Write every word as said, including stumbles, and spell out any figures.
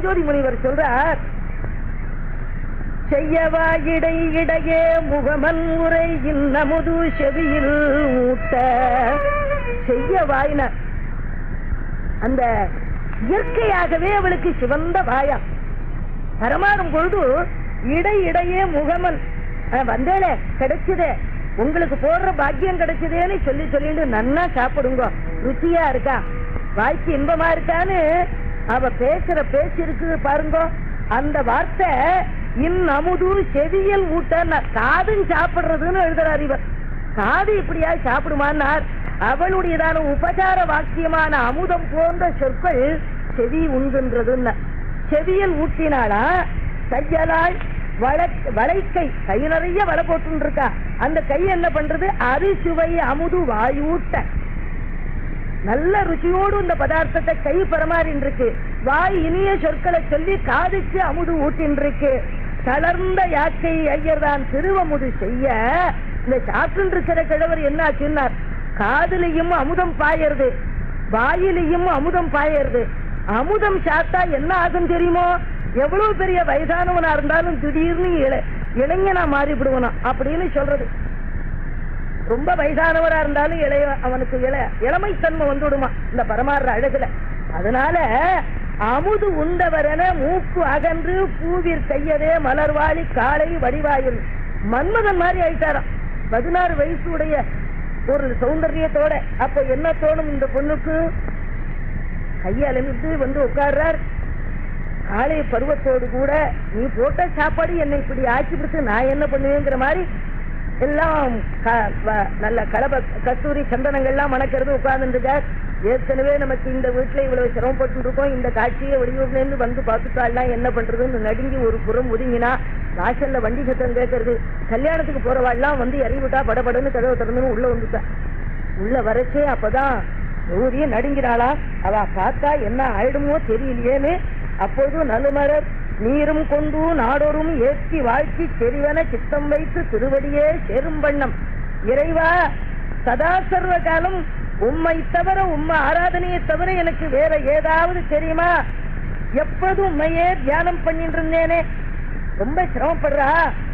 பரஞ்சோதி முனிவர் சொல்றார், செய்யவா இடை இடையே முகமன் உரை இன்னமுது செவியில் ஊட்ட. செய்ய வாயின அந்த இயற்கையாகவே அவளுக்கு சிவந்த வாயா பரமாறும் பொழுது இடை இடையே முகமன் வந்தேனே கிடைச்சதே, உங்களுக்கு போடுற பாக்கியம் கிடைச்சதேன்னு சொல்லி சொல்லிட்டு நன்னா சாப்பிடுங்க, ருச்சியா இருக்கா, வாய்க்கு இன்பமா இருக்கான்னு அவ பேசுற பேச்சு இருக்கு பாருங்க. அந்த வார்த்தை இன் அமுது செவியல் ஊட்ட, காதும் சாப்பிடுறதுன்னு எழுதுறார் இவர். காது இப்படியா சாப்பிடுமான்னார். அவளுடையதான உபசார வாக்கியமான அமுதம் போன்ற சொற்கள் செவி உண்கின்றதுன்னு. செவியல் ஊட்டினாளா கையலாய் வளைக்கை, கை நிறைய வலை போட்டு இருக்கா. அந்த கை என்ன பண்றது, அரிசுவை அமுது வாயூட்ட, நல்ல ருச்சியோடு இந்த பதார்த்தத்தை கை பரமாறின் இருக்கு. வாய் இனிய சொற்களை சொல்லி காதுக்கு அமுது ஊட்டின் இருக்கு. தளர்ந்த யாக்கை ஐயர் தான் திருவமுது செய்ய, இந்த சாப்பிட்டு இருக்கிற கிழவர் என்ன ஆச்சுன்னார், காதுலையும் அமுதம் பாயறது, வாயிலையும் அமுதம் பாயறது. அமுதம் சாத்தா என்ன ஆகும் தெரியுமோ, எவ்வளவு பெரிய வயதானவனா இருந்தாலும் திடீர்னு இள இளைஞனா மாறிவிடுவனா அப்படின்னு சொல்றது. ரொம்ப வயதானவரா இருந்தாலும் இளைய அவனுக்கு இள இளமைத்தன்மை வந்துடுமா இந்த பரமாற அழகுல. அதனால அமுது உண்டவரென மூக்கு அகன்று பூவிற் கையதே மலர்வாளி காலை வடிவாயில் மன்மதன் மாதிரி ஆயிட்டாராம். பதினாறு வயசுடைய ஒரு சௌந்தரியத்தோட. அப்ப என்ன தோணும் இந்த பொண்ணுக்கு, கையலமிட்டு வந்து உட்கார்றார். காலை பருவத்தோடு கூட நீ போட்ட சாப்பாடு என்னை இப்படி ஆக்கி விடுத்து நான் என்ன பண்ணுவேங்கிற மாதிரி எல்லாம் நல்ல கலப கஸ்தூரி சந்தனங்கள்லாம் மணக்கிறது உட்கார்ந்துருக்கார். ஏற்கனவே நமக்கு இந்த வீட்டுல இவ்வளவு சிரமப்பட்டு இருக்கோம், இந்த காட்சியை வெளியூர்ல இருந்து வந்து பார்த்துட்டாள்லாம் என்ன பண்றதுன்னு நடுங்கி ஒரு புறம் ஒதுங்கினா. வாசல்ல வண்டி சத்தம் கேட்கறது. கல்யாணத்துக்கு போறவாள்லாம் வந்து இறங்கிவிட்டா படபடன்னு கதவை திறந்துன்னு உள்ள வந்துட்டா. உள்ள வரைச்சே அப்பதான் ஊரிய நடுங்கிறாளா. அவ பார்த்தா என்ன ஆயிடுமோ தெரியலையேன்னு. அப்போது நலுமரர் நீரும் கொண்டு நாடோறும் ஏற்றி வாழ்க்கை செறிவன சித்தம் வைத்து திருவடியே சேரும் வண்ணம் இறைவா சதா சர்வ காலம் உம்மை தவிர உம்மை ஆராதனையை தவிர எனக்கு வேற ஏதாவது தெரியுமா, எப்போதும் உண்மையே தியானம் பண்ணிட்டு இருந்தேனே, ரொம்ப சிரமப்படுறா,